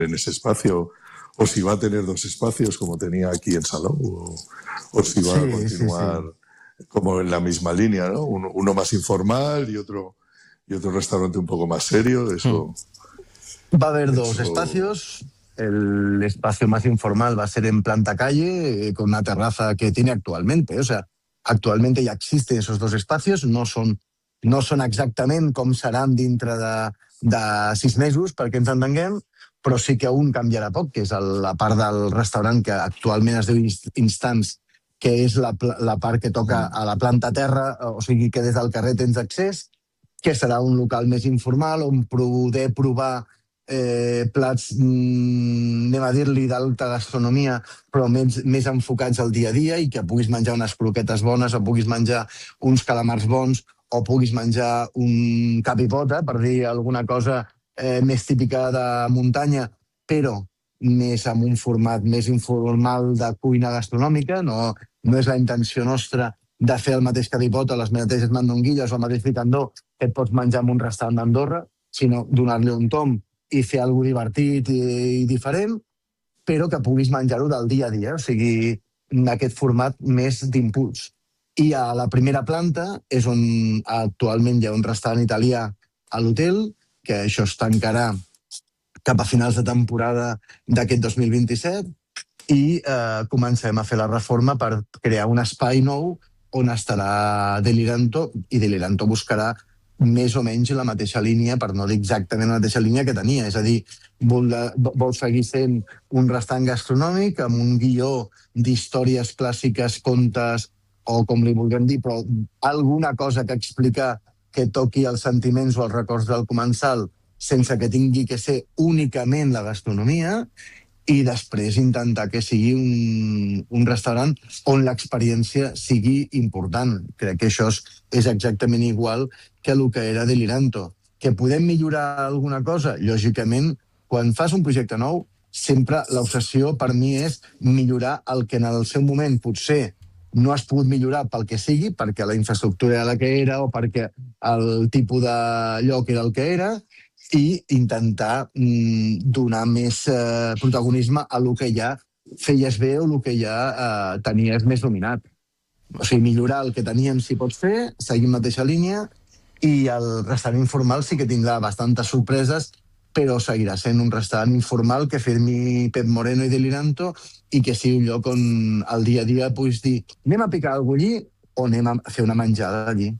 en ese espacio, o si va a tener 2 espacios como tenía aquí en Salou, o si va a continuar como en la misma línea, ¿no? Uno más informal y otro restaurante un poco más serio. Eso va a haber 2 espacios. El espacio más informal va a ser en planta calle, con una terraza que tiene actualmente. O sea, actualmente ja existen esos 2 espacios, no són exactament com seran dintre de 6 mesos, perquè ens entenguem, però sí que un canviarà poc, que és la part del restaurant que actualment es diu Instants, que és la part que toca a la planta terra, o sigui que des del carrer tens accés, que serà un local més informal on poder provar plats, anem a dir-li, d'alta gastronomia, però més enfocats al dia a dia, i que puguis menjar unes croquetes bones, o puguis menjar uns calamars bons, o puguis menjar un cap i pota, per dir alguna cosa més típica de muntanya, però més amb un format més informal de cuina gastronòmica. No és la intenció nostra de fer el mateix cap i pota, les mateixes mandonguilles o el mateix fricandó que et pots menjar en un restaurant d'Andorra, sinó donar-li un tom i fer alguna cosa divertit i diferent, però que puguis menjar-ho del dia a dia, o sigui, aquest format més d'impuls. I a la primera planta és on actualment hi ha un restaurant italià a l'hotel, que això es tancarà cap a finals de temporada d'aquest 2027, i comencem a fer la reforma per crear un espai nou on estarà Deliranto, i Deliranto buscarà més o menys la mateixa línia, per no dir exactament la mateixa línia que tenia. És a dir, vol seguir sent un restaurant gastronòmic amb un guió d'històries clàssiques, contes, o com li vulguem dir, però alguna cosa que explicar que toqui els sentiments o els records del comensal sense que tingui que ser únicament la gastronomia, i després intentar que sigui un restaurant on l'experiència sigui important. Crec que això és exactament igual que el que era Deliranto. Que podem millorar alguna cosa? Lògicament, quan fas un projecte nou, sempre l'obsessió per mi és millorar el que en el seu moment potser no has pogut millorar pel que sigui, perquè la infraestructura era la que era o perquè el tipus de lloc era el que era, i intentar donar més protagonisme a lo que ja feies bé o el que ja tenies més dominat. O sigui, millorar el que teníem si pots fer, seguir en mateixa línia, i el restaurant informal sí que tindrà bastantes sorpreses, però seguirà sent un restaurant informal que firmi Pep Moreno i Deliranto, i que sigui un lloc on al dia a dia puguis dir anem a picar alguna cosa allí o anem a fer una menjada allí.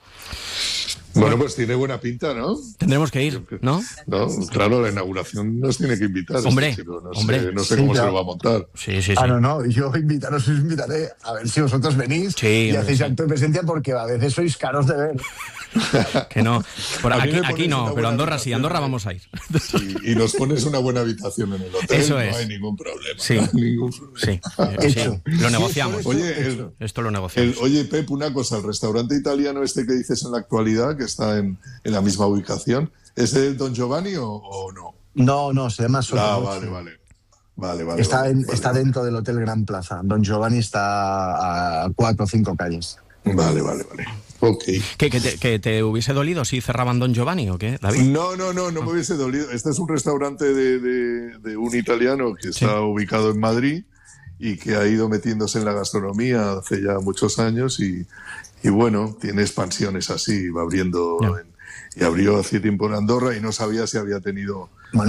Bueno, pues tiene buena pinta, ¿no? Tendremos que ir, ¿no? No, claro, la inauguración nos tiene que invitar. Hombre, no sé cómo se lo va a montar. Sí. No, yo os invitaré a ver si vosotros venís y hacéis acto de presencia, porque a veces sois caros de ver. Que no. Aquí no, pero Andorra sí, Andorra vamos a ir. Sí, y nos pones una buena habitación en el hotel, eso no hay ningún problema. Sí, no hay ningún problema. Sí. Lo negociamos. Oye, esto lo negociamos. Oye, Pep, una cosa, el restaurante italiano este que dices en la actualidad, que está en la misma ubicación, ¿es el Don Giovanni o no? No, se llama Sottovoce. Vale. Está dentro del Hotel Gran Plaza. Don Giovanni está a 4 o 5 calles. Vale. Okay. ¿Que te hubiese dolido si cerraban Don Giovanni o qué, David? No me hubiese dolido. Este es un restaurante de un italiano que está ubicado en Madrid y que ha ido metiéndose en la gastronomía hace ya muchos años y bueno, tiene expansiones así, va abriendo y abrió hace tiempo en Andorra y no sabía si había tenido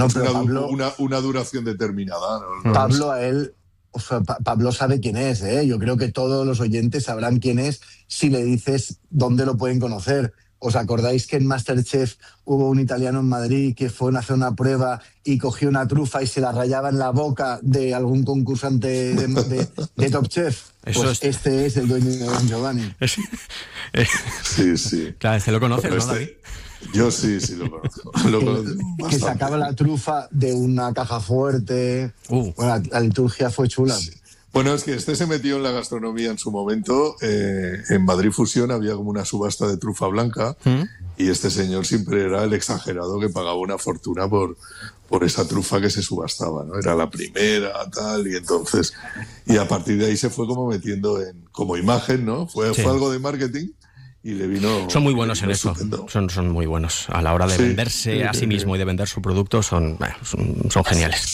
una duración determinada. ¿No? Pablo, a él... O sea, Pablo sabe quién es, ¿eh? Yo creo que todos los oyentes sabrán quién es si le dices dónde lo pueden conocer. ¿Os acordáis que en Masterchef hubo un italiano en Madrid que fue a hacer una prueba y cogió una trufa y se la rayaba en la boca de algún concursante de Top Chef? Pues este es el dueño de Don Giovanni. Sí. Claro, lo conoces, ¿no, David? Yo sí lo conozco. Que sacaba la trufa de una caja fuerte. Bueno, la liturgia fue chula. Sí. Bueno, es que este se metió en la gastronomía en su momento. En Madrid Fusión había como una subasta de trufa blanca y este señor siempre era el exagerado que pagaba una fortuna por esa trufa que se subastaba, ¿no? Era la primera, tal, y entonces... Y a partir de ahí se fue como metiendo como imagen, ¿no? Fue algo de marketing. y le vino... Son muy buenos en eso, estupendo. son muy buenos. A la hora de venderse a sí mismo y de vender su producto son geniales.